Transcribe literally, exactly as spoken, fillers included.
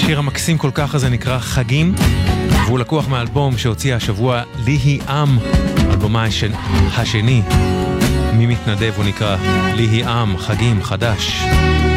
השיר המקסים כל כך הזה נקרא חגים, והוא לקוח מאלבום שהוציא השבוע ליהי עם, אלבומה השני. מי מתנדב הוא נקרא ליהי עם, חגים, חדש.